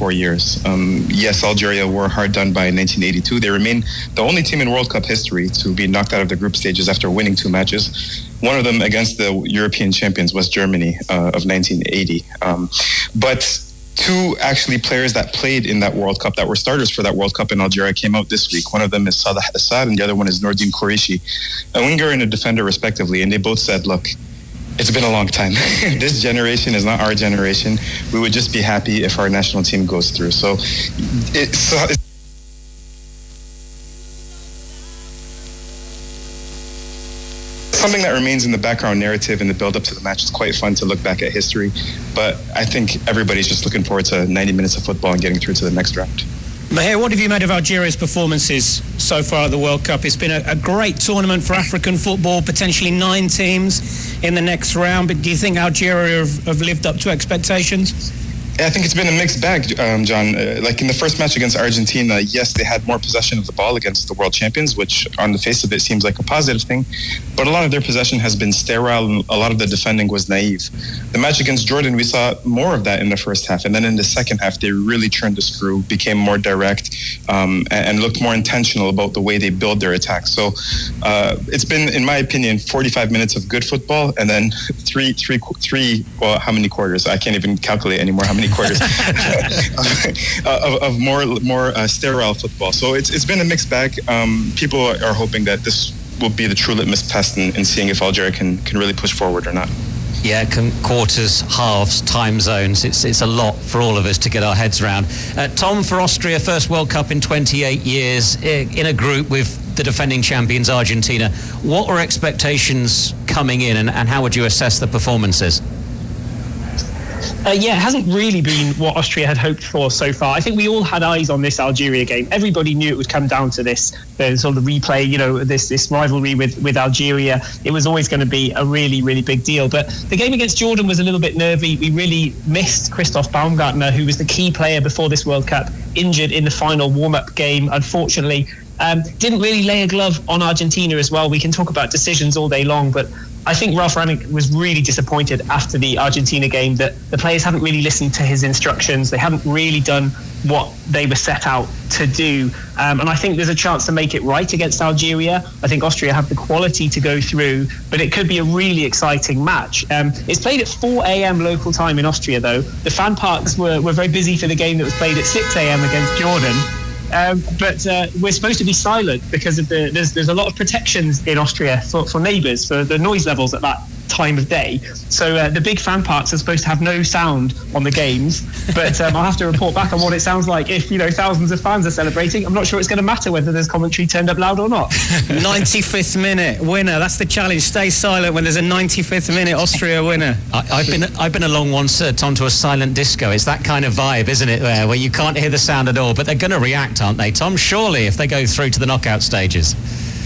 4 years. Yes, Algeria were hard done by in 1982. They remain the only team in World Cup history to be knocked out of the group stages after winning 2 matches. One of them against the European champions was Germany of 1980. But 2 actually players that played in that World Cup, that were starters for that World Cup in Algeria, came out this week. One of them is Salah Assad and the other one is Nordin Qureshi, a winger and a defender respectively. And they both said, look, it's been a long time. This generation is not our generation. We would just be happy if our national team goes through. So it's something that remains in the background narrative in the build-up to the match. It's quite fun to look back at history, but I think everybody's just looking forward to 90 minutes of football and getting through to the next round. Mahir, what have you made of Algeria's performances so far at the World Cup? It's been a great tournament for African football, potentially 9 teams in the next round, but do you think Algeria have lived up to expectations? I think it's been a mixed bag, John. Like in the first match against Argentina, yes, they had more possession of the ball against the world champions, which on the face of it seems like a positive thing. But a lot of their possession has been sterile and a lot of the defending was naive. The match against Jordan, we saw more of that in the first half. And then in the second half, they really turned the screw, became more direct, and looked more intentional about the way they build their attacks. So it's been, in my opinion, 45 minutes of good football and then three, well, how many quarters? I can't even calculate anymore how many quarters of more sterile football. So it's been a mixed bag. People are hoping that this will be the true litmus test in seeing if Algeria can really push forward or not. Yeah, quarters, halves, time zones. It's a lot for all of us to get our heads around. Tom, for Austria, first World Cup in 28 years, in a group with the defending champions Argentina. What were expectations coming in, and how would you assess the performances? It hasn't really been what Austria had hoped for so far. I think we all had eyes on this Algeria game. Everybody knew it would come down to this sort of replay, this rivalry with Algeria. It was always going to be a really, really big deal. But the game against Jordan was a little bit nervy. We really missed Christoph Baumgartner, who was the key player before this World Cup, injured in the final warm-up game, unfortunately. Didn't really lay a glove on Argentina as well. We can talk about decisions all day long, but I think Ralf Rangnick was really disappointed after the Argentina game that the players hadn't really listened to his instructions. They hadn't really done what they were set out to do. And I think there's a chance to make it right against Algeria. I think Austria have the quality to go through, but it could be a really exciting match. It's played at 4 a.m. local time in Austria, though. The fan parks were very busy for the game that was played at 6 a.m. against Jordan. But we're supposed to be silent because of there's a lot of protections in Austria for neighbours, for the noise levels at that time of day. So the big fan parks are supposed to have no sound on the games, but I'll have to report back on what it sounds like if thousands of fans are celebrating. I'm not sure it's going to matter whether there's commentary turned up loud or not. 95th minute winner, that's the challenge. Stay silent when there's a 95th minute Austria winner. I've been along once, Tom, to a silent disco. It's that kind of vibe, isn't it, there, where you can't hear the sound at all, but they're going to react, aren't they, Tom? Surely, if they go through to the knockout stages.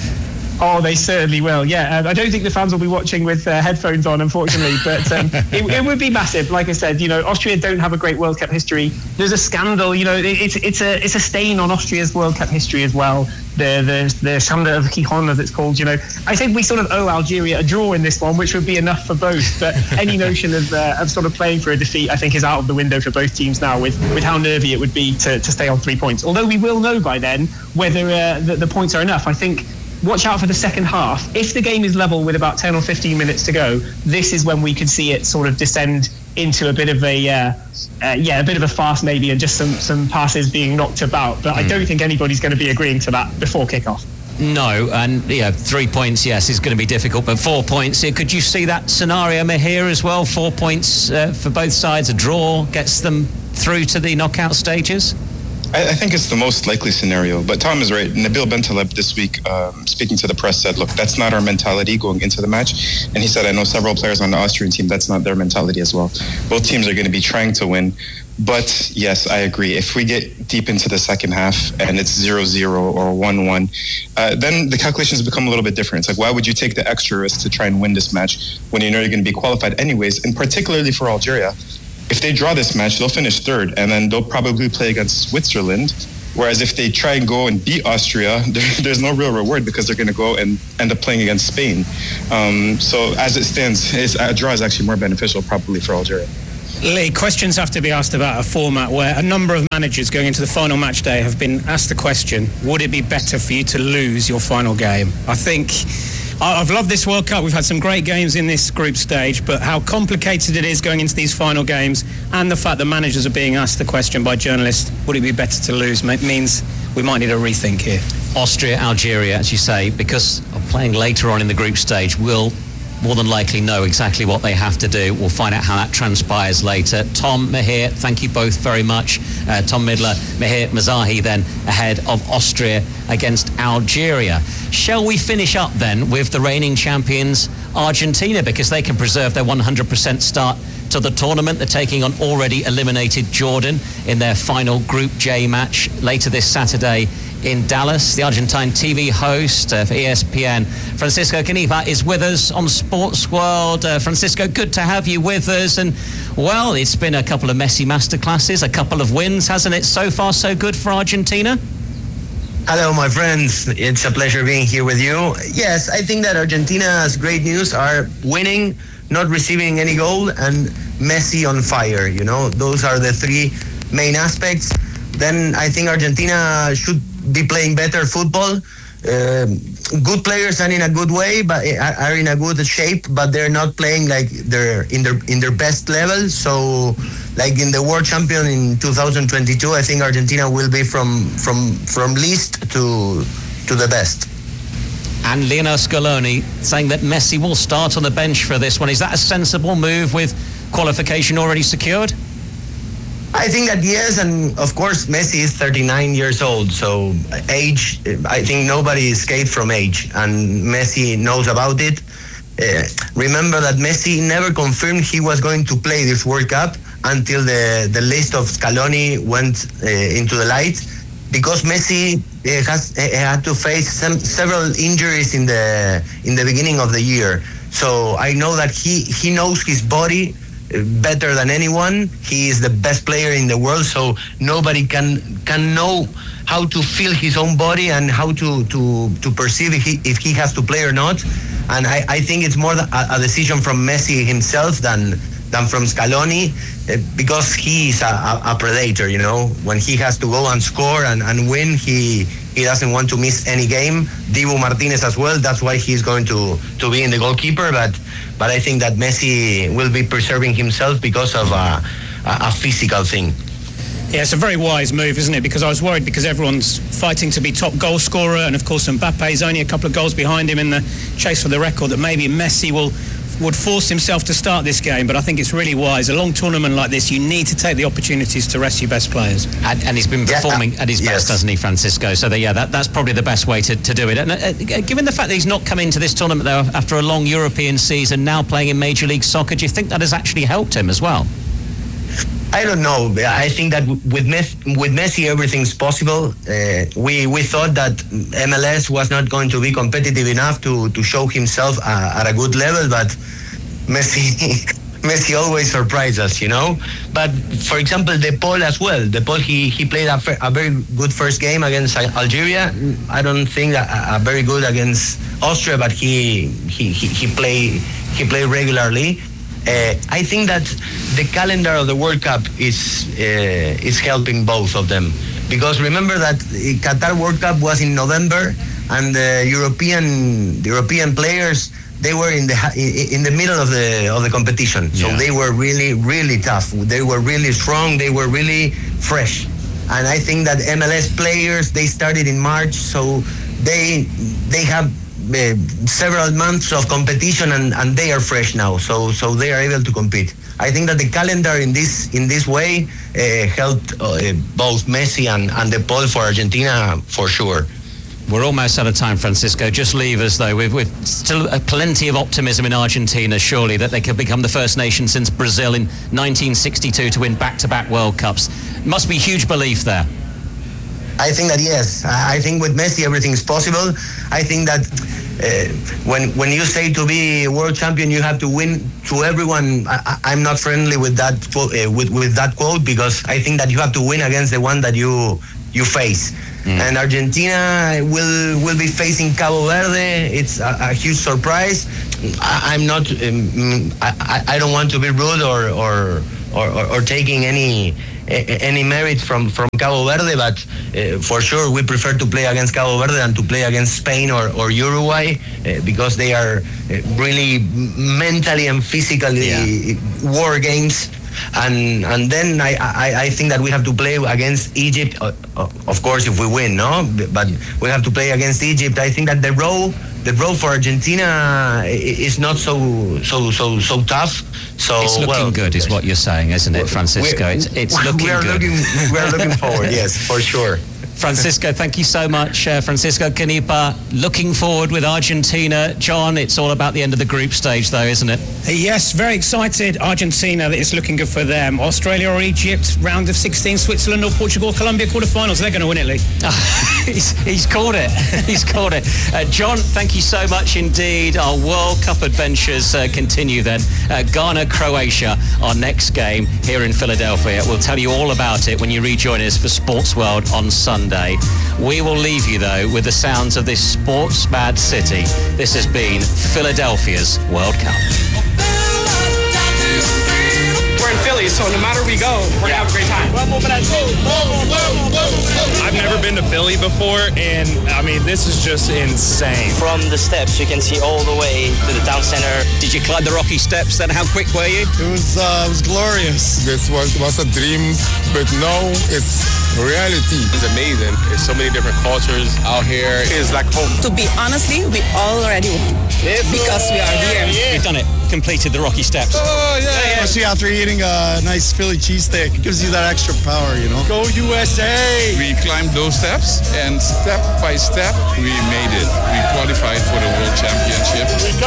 Oh, they certainly will, yeah. I don't think the fans will be watching with headphones on, unfortunately, but it would be massive. Like I said, Austria don't have a great World Cup history. There's a scandal, it's a stain on Austria's World Cup history as well. The Schande of Gijón, as it's called, I think we sort of owe Algeria a draw in this one, which would be enough for both. But any notion of sort of playing for a defeat, I think, is out of the window for both teams now, with how nervy it would be to stay on 3 points. Although we will know by then whether the points are enough. I think watch out for the second half. If the game is level with about 10 or 15 minutes to go, this is when we could see it sort of descend into a bit of a bit of a farce maybe, and just some passes being knocked about. But I don't think anybody's going to be agreeing to that before kickoff. No, and 3 points, yes, is going to be difficult, but 4 points, could you see that scenario, Mahir, as well? 4 points for both sides, a draw gets them through to the knockout stages? I think it's the most likely scenario, but Tom is right. Nabil Bentaleb this week, speaking to the press, said, look, that's not our mentality going into the match. And he said, I know several players on the Austrian team, that's not their mentality as well. Both teams are going to be trying to win. But yes, I agree. If we get deep into the second half and it's 0-0 or 1-1, then the calculations become a little bit different. It's like, why would you take the extra risk to try and win this match when you know you're going to be qualified anyways? And particularly for Algeria, if they draw this match, they'll finish third, and then they'll probably play against Switzerland. Whereas if they try and go and beat Austria, there's no real reward because they're going to go and end up playing against Spain. So as it stands, a draw is actually more beneficial probably for Algeria. Lee, questions have to be asked about a format where a number of managers going into the final match day have been asked the question, would it be better for you to lose your final game? I think I've loved this World Cup. We've had some great games in this group stage, but how complicated it is going into these final games, and the fact that managers are being asked the question by journalists, would it be better to lose, means we might need a rethink here. Austria, Algeria, as you say, because of playing later on in the group stage, will more than likely know exactly what they have to do. We'll find out how that transpires later. Tom, Mahir, thank you both very much. Tom Midler, Mahir Mazahi then ahead of Austria against Algeria. Shall we finish up then with the reigning champions Argentina, because they can preserve their 100% start to the tournament. They're taking on already eliminated Jordan in their final Group J match later this Saturday in Dallas. The Argentine TV host for ESPN, Francisco Canipa, is with us on Sports World. Francisco, good to have you with us. And, well, it's been a couple of Messi masterclasses, a couple of wins, hasn't it? So far, so good for Argentina? Hello, my friends. It's a pleasure being here with you. Yes, I think that Argentina's great news are winning, not receiving any goal, and Messi on fire. You know, those are the three main aspects. Then I think Argentina should be playing better football. Good players and in a good way, but are in a good shape, but they're not playing like they're in their best level. So, like in the World Champion in 2022, I think Argentina will be from least to the best. And Lionel Scaloni saying that Messi will start on the bench for this one. Is that a sensible move with qualification already secured? I think that yes, and of course Messi is 39 years old, so age, I think nobody escaped from age, and Messi knows about it. Remember that Messi never confirmed he was going to play this World Cup until the list of Scaloni went into the light, because Messi had to face several injuries in the beginning of the year. So I know that he knows his body better than anyone. He is the best player in the world, so nobody can know how to feel his own body and how to perceive if he has to play or not. And I think it's more a decision from Messi himself than from Scaloni, because he is a predator, you know. When he has to go and score and win, he doesn't want to miss any game. Dibu Martinez as well, that's why he's going to be in the goalkeeper, but I think that Messi will be preserving himself because of a physical thing. Yeah, it's a very wise move, isn't it? Because I was worried, because everyone's fighting to be top goal scorer, and of course Mbappe is only a couple of goals behind him in the chase for the record, that maybe Messi would force himself to start this game. But I think it's really wise. A long tournament like this, you need to take the opportunities to rest your best players. And he's been performing at his best, hasn't he, Francisco? So that's probably the best way to do it. And given the fact that he's not come into this tournament, though, after a long European season, now playing in Major League Soccer, do you think that has actually helped him as well? I don't know. I think that with Messi, everything's possible. We thought that MLS was not going to be competitive enough to show himself at a good level, but Messi always surprises us, you know. But for example, De Paul as well. De Paul, he played a very good first game against Algeria. I don't think a very good against Austria, but he played regularly. I think that the calendar of the World Cup is helping both of them, because remember that Qatar World Cup was in November, and the European players, they were in the middle of the competition, so they were really tough. They were really strong. They were really fresh, and I think that MLS players, they started in March, so they have several months of competition, and they are fresh now, so they are able to compete. I think that the calendar in this way helped both Messi and De Paul for Argentina for sure. We're almost out of time, Francisco. Just leave us, though, with still plenty of optimism in Argentina, surely, that they could become the first nation since Brazil in 1962 to win back-to-back World Cups. Must be huge belief there. I think that yes. I think with Messi everything is possible. I think that when you say to be a world champion, you have to win to everyone. I'm not friendly with that with that quote, because I think that you have to win against the one that you face. And Argentina will be facing Cabo Verde. It's a huge surprise. I'm not. I don't want to be rude or or taking any merit from Cabo Verde, but for sure we prefer to play against Cabo Verde than to play against Spain or Uruguay, because they are really mentally and physically war games. And then I think that we have to play against Egypt, of course, if we win, no? But we have to play against Egypt. I think that the road for Argentina is not so tough. So it's looking good, is what you're saying, isn't it, Francisco? It's looking good. We are looking forward, yes, for sure. Francisco, thank you so much. Francisco Canipa, looking forward with Argentina. John, it's all about the end of the group stage, though, isn't it? Yes, very excited. Argentina, it's looking good for them. Australia or Egypt, round of 16. Switzerland or Portugal, Colombia, quarterfinals. They're going to win it, Lee. He's called it. He's called it. John, thank you so much indeed. Our World Cup adventures continue then. Ghana, Croatia, our next game here in Philadelphia. We'll tell you all about it when you rejoin us for Sports World on Sunday. We will leave you, though, with the sounds of this sports-mad city. This has been Philadelphia's World Cup. We're in Philly, so no matter we go, we're going to have a great time. I've never been to Philly before, and, I mean, this is just insane. From the steps, you can see all the way to the town center. Did you climb the rocky steps, then? How quick were you? It was glorious. This was a dream, but now it's reality. It's amazing. There's so many different cultures out here. It's like home. To be honestly, we already won because we are here. We've done it. Completed the rocky steps. Oh, yeah. Especially after eating a nice Philly cheesesteak. It gives you that extra power, you know. Go USA! We climbed those steps, and step by step, we made it. We qualified for the World Championship.